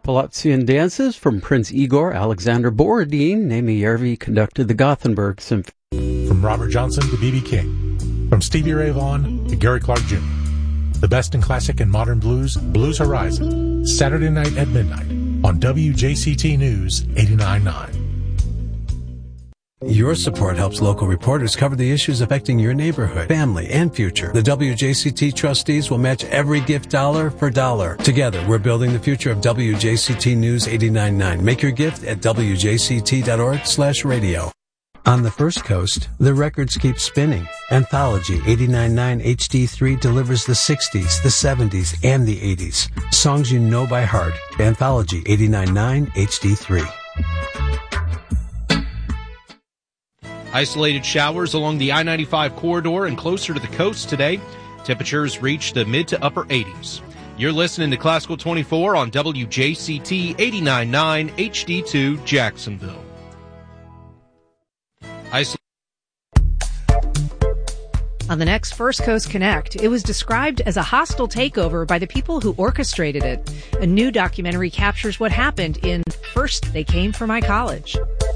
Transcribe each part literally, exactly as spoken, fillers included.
Palazzian dances from Prince Igor Alexander Borodin. Naomi Järvi conducted the Gothenburg Symphony. From Robert Johnson to B B King. From Stevie Ray Vaughan to Gary Clark Junior The best in classic and modern blues, Blues Horizon. Saturday night at midnight on W J C T News eighty-nine point nine. Your support helps local reporters cover the issues affecting your neighborhood, family, and future. The W J C T trustees will match every gift dollar for dollar. Together, we're building the future of W J C T News eighty-nine point nine. Make your gift at W J C T dot org slash radio. On the First Coast, the records keep spinning. Anthology eighty-nine point nine H D three delivers the sixties, the seventies, and the eighties. Songs you know by heart. Anthology eighty-nine point nine H D three. Isolated showers along the I ninety-five corridor and closer to the coast today. Temperatures reach the mid to upper eighties. You're listening to Classical twenty-four on W J C T eighty-nine point nine H D two Jacksonville. Isol- On the next First Coast Connect, it was described as a hostile takeover by the people who orchestrated it. A new documentary captures what happened in First They Came for My College.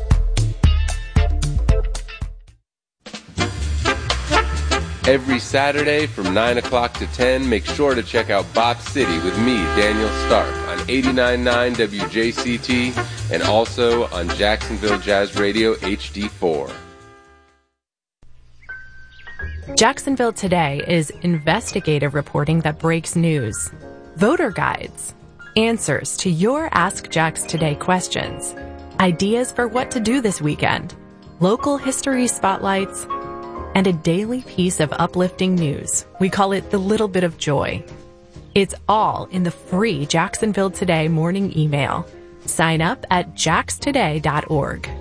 Every Saturday from nine o'clock to ten, make sure to check out Box City with me, Daniel Stark, on eighty-nine point nine W J C T and also on Jacksonville Jazz Radio H D four. Jacksonville Today is investigative reporting that breaks news, voter guides, answers to your Ask Jax Today questions, ideas for what to do this weekend, local history spotlights, and a daily piece of uplifting news. We call it the little bit of joy. It's all in the free Jacksonville Today morning email. Sign up at jax today dot org.